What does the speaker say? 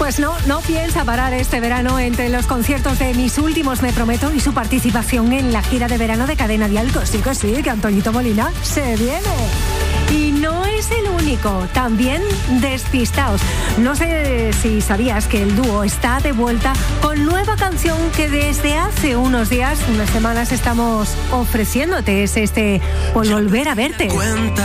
Pues no piensa parar este verano entre los conciertos de Mis Últimos Me Prometo y su participación en la gira de verano de Cadena Dial. Que sí, que Antoñito Molina se viene. Y no es el único, también Despistaos. No sé si sabías que el dúo está de vuelta con nueva canción que desde hace unos días, unas semanas, estamos ofreciéndote. Es este Por Volver a Verte.